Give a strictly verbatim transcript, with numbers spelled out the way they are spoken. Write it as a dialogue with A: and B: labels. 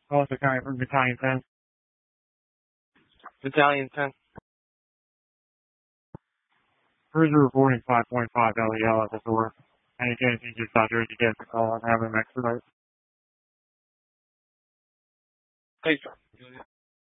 A: Also coming from Battalion ten.
B: Battalion ten.
A: Cruiser reporting five point five L E L at the door. Any chance you just thought you could get the call and have them expedite?
B: Thanks, sir.